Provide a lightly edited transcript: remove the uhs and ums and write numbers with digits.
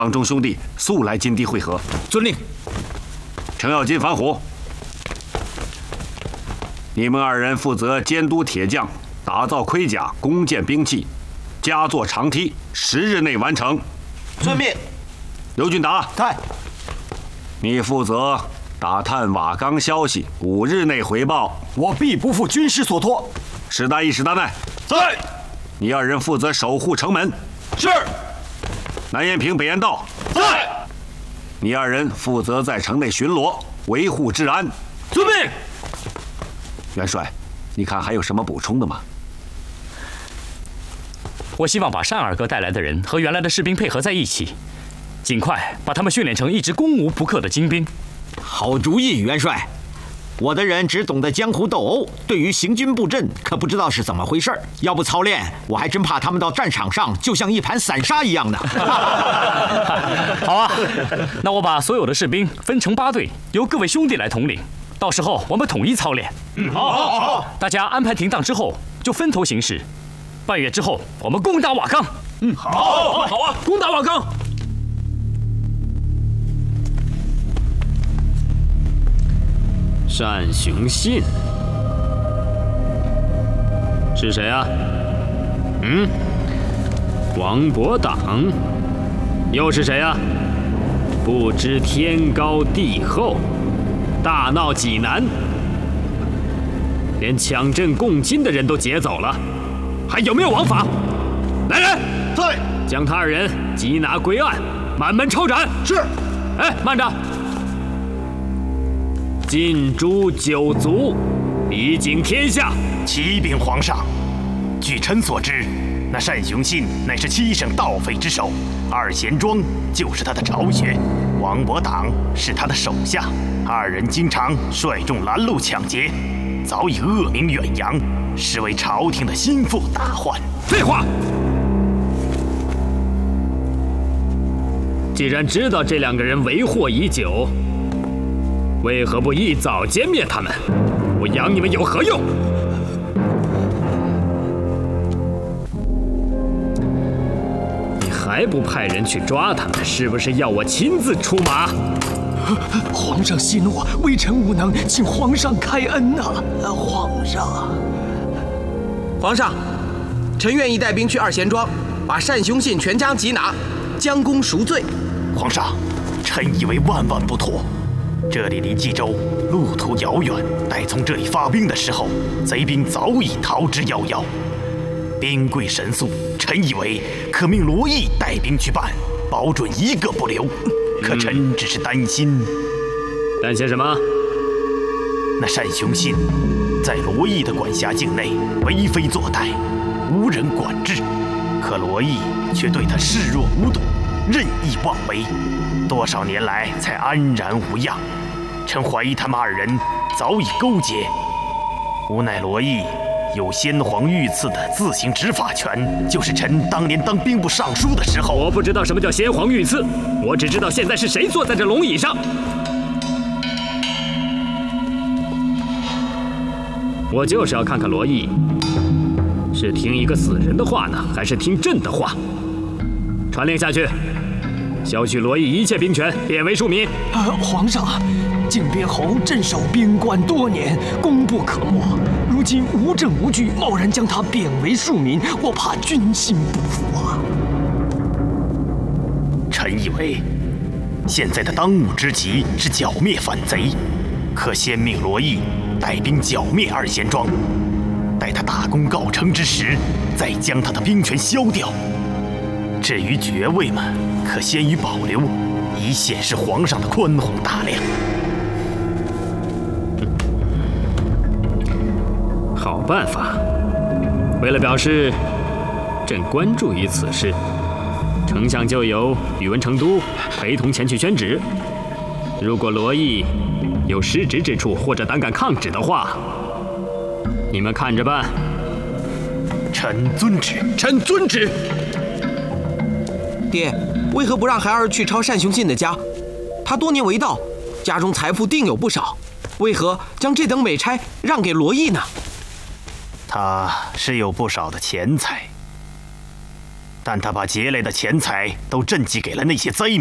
帮众兄弟速来金堤会合。 遵令。 程咬金、樊虎，你们二人负责监督铁匠打造盔甲、弓箭兵器，加做长梯，10日内完成。 遵命。 刘俊达， 在。 你负责打探瓦岗消息，5日内回报。 我必不负军师所托。 史大义、史大奈， 在。 你二人负责守护城门。 是。 南延平、北延道， 在。 你二人负责在城内巡逻，维护治安。 遵命。 元帅，你看还有什么补充的吗？ 我希望把单二哥带来的人和原来的士兵配合在一起，尽快把他们训练成一支攻无不克的精兵。 好主意，元帅。我的人只懂得江湖斗殴，对于行军布阵可不知道是怎么回事。要不操练，我还真怕他们到战场上就像一盘散沙一样呢。 好啊，那我把所有的士兵分成8队，由各位兄弟来统领。到时候我们统一操练。 好。 大家安排停当之后，就分头行事。半月之后，我们攻打瓦岗。 好啊，攻打瓦岗。 单雄信是谁啊？王伯党又是谁啊？不知天高地厚，大闹济南，连抢镇共金的人都劫走了，还有没有王法？来人， 在。 将他二人缉拿归案，满门抄斩。 是。 哎，慢着！尽诛9族，以警天下。 启禀皇上，据臣所知，那单雄信乃是7省盗匪之首，二贤庄就是他的巢穴，王伯党是他的手下，二人经常率众拦路抢劫，早已恶名远扬，实为朝廷的心腹大患。 废话！既然知道这2个人为祸已久，为何不一早歼灭他们？我养你们有何用？你还不派人去抓他们，是不是要我亲自出马？ 皇上息怒，微臣无能，请皇上开恩呐！ 皇上，臣愿意带兵去2贤庄，把单雄信全家缉拿，将功赎罪。 皇上，臣以为万万不妥。这里离冀州路途遥远，待从这里发兵的时候，贼兵早已逃之夭夭。兵贵神速，臣以为可命罗毅带兵去办，保准一个不留。可臣只是担心， 担心什么？ 那单雄信在罗毅的管辖境内为非作歹，无人管制，可罗毅却对他视若无睹，任意妄为，多少年来才安然无恙。臣怀疑他们二人早已勾结，无奈罗毅有先皇御赐的自行执法权，就是臣当年当兵部尚书的时候。 我不知道什么叫先皇御赐，我只知道现在是谁坐在这龙椅上。我就是要看看罗毅是听一个死人的话呢，还是听朕的话。传令下去，削去罗毅一切兵权，贬为庶民。 皇上，靖边侯镇守边关多年，功不可没。如今无证无据，贸然将他贬为庶民，我怕军心不服啊！ 臣以为，现在的当务之急是剿灭反贼，可先命罗毅带兵剿灭2贤庄，待他大功告成之时，再将他的兵权消掉。至于爵位们，可先予保留，以显示皇上的宽宏大量。 好办法。为了表示朕关注于此事，丞相就由宇文成都陪同前去宣旨。如果罗毅有失职之处或者胆敢抗旨的话，你们看着办。 臣遵旨。 臣遵旨。爹，为何不让孩儿去抄单雄信的家？他多年为盗，家中财富定有不少，为何将这等美差让给罗毅呢？ 他是有不少的钱财， 但他把劫来的钱财都赈济给了那些灾民。